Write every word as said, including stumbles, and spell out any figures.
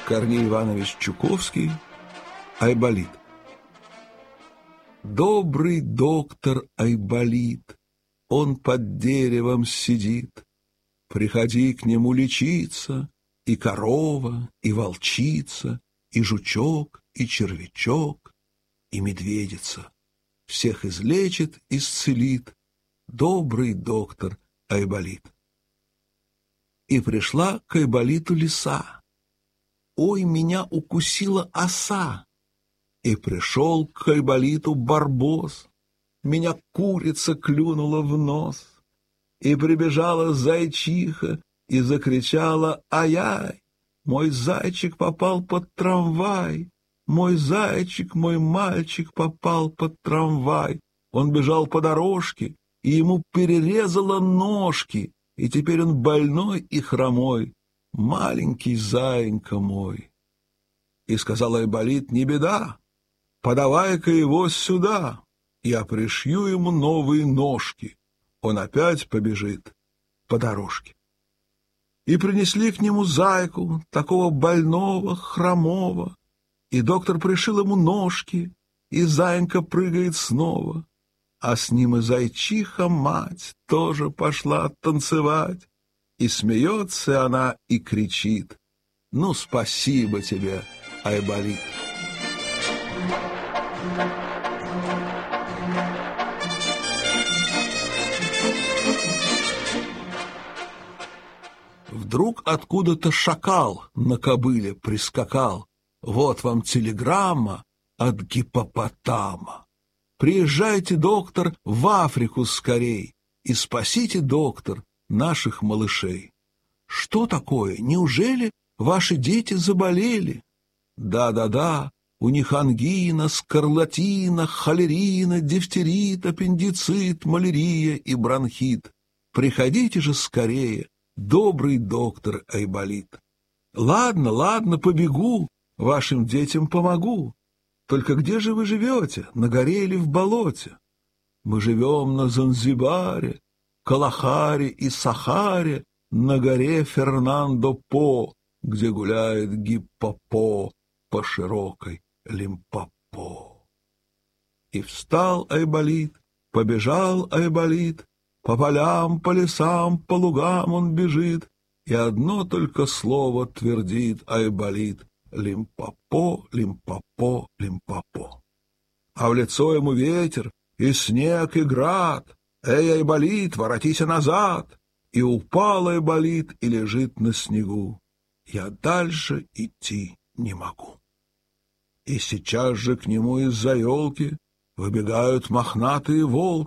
Корней Иванович Чуковский, Айболит. Добрый доктор Айболит, он под деревом сидит. Приходи к нему лечиться, и корова, и волчица, и жучок, и червячок, и медведица. Всех излечит, исцелит добрый доктор Айболит. И пришла к Айболиту лиса. Ой, меня укусила оса. И пришел к Айболиту барбос. Меня курица клюнула в нос. И прибежала зайчиха и закричала: ай-яй, мой зайчик попал под трамвай. Мой зайчик, мой мальчик попал под трамвай. Он бежал по дорожке, и ему перерезало ножки, и теперь он больной и хромой. Маленький заинька мой. И сказал Айболит: не беда, подавай-ка его сюда, я пришью ему новые ножки. Он опять побежит по дорожке. И принесли к нему зайку, такого больного, хромого, и доктор пришил ему ножки, и заинька прыгает снова. А с ним и зайчиха-мать тоже пошла танцевать. И смеется она и кричит: ну, спасибо тебе, Айболит. Вдруг откуда-то шакал на кобыле прискакал. Вот вам телеграмма от гиппопотама. Приезжайте, доктор, в Африку скорей и спасите, доктор, наших малышей. Что такое? Неужели ваши дети заболели? Да-да-да, у них ангина, скарлатина, холерина, дифтерит, аппендицит, малярия и бронхит. Приходите же скорее, добрый доктор Айболит. Ладно, ладно, побегу, вашим детям помогу. Только где же вы живете, на горе или в болоте? Мы живем на Занзибаре, Калахаре и Сахаре, на горе Фернандо-По, где гуляет гиппопо по широкой Лимпопо. И встал Айболит, побежал Айболит, по полям, по лесам, по лугам он бежит, и одно только слово твердит Айболит: Лимпопо, Лимпопо, Лимпопо. А в лицо ему ветер, и снег, и град. Эй, Айболит, воротися назад! И упал Айболит, и лежит на снегу. Я дальше идти не могу. И сейчас же к нему из-за елки выбегают мохнатые волки.